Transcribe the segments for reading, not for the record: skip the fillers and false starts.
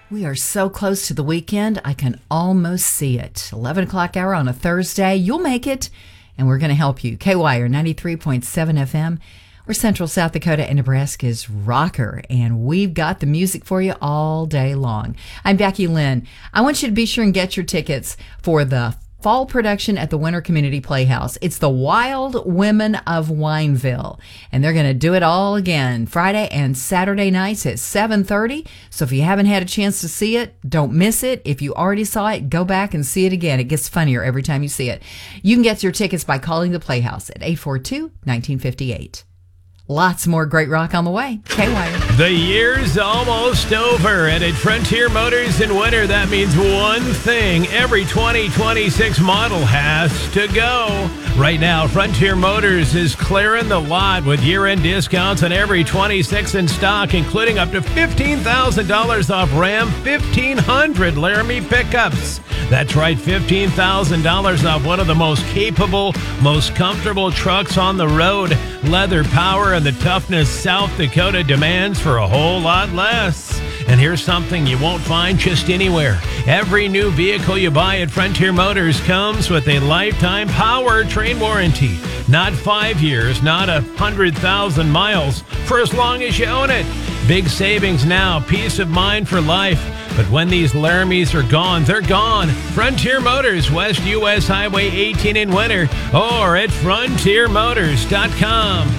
We are so close to the weekend, I can almost see it. 11 o'clock hour on a Thursday. You'll make it, and we're going to help you. KWIRE 93.7 FM. We're Central South Dakota and Nebraska's rocker, and we've got the music for you all day long. I'm Becky Lynn. I want you to be sure and get your tickets for the fall production at the Winter Community Playhouse. It's the Wild Women of Wineville, and they're going to do it all again Friday and Saturday nights at 7:30. So if you haven't had a chance to see it, don't miss it. If you already saw it, go back and see it again. It gets funnier every time you see it. You can get your tickets by calling the Playhouse at 842-1958. Lots more great rock on the way. KWIRE. The year's almost over, and at Frontier Motors in winter, that means one thing. Every 2026 model has to go. Right now, Frontier Motors is clearing the lot with year-end discounts on every 26 in stock, including up to $15,000 off Ram 1500 Laramie pickups. That's right, $15,000 off one of the most capable, most comfortable trucks on the road. Leather power and the toughness South Dakota demands for a whole lot less. And here's something you won't find just anywhere. Every new vehicle you buy at Frontier Motors comes with a lifetime powertrain warranty. Not 5 years, not 100,000 miles, for as long as you own it. Big savings now, peace of mind for life. But when these Laramies are gone, they're gone. Frontier Motors, West US Highway 18 in winter, or at frontiermotors.com.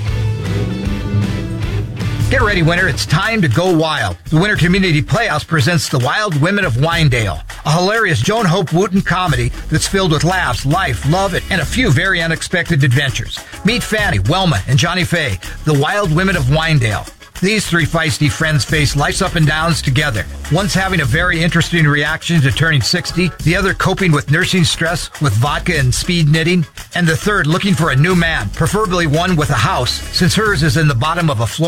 Get ready, Winter. It's time to go wild. The Winter Community Playhouse presents The Wild Women of Winedale, a hilarious Joan Hope Wooten comedy that's filled with laughs, life, love, and a few very unexpected adventures. Meet Fanny, Welma, and Johnny Faye, the Wild Women of Winedale. These three feisty friends face life's up and downs together. One's having a very interesting reaction to turning 60, the other coping with nursing stress with vodka and speed knitting, and the third looking for a new man, preferably one with a house, since hers is in the bottom of a floor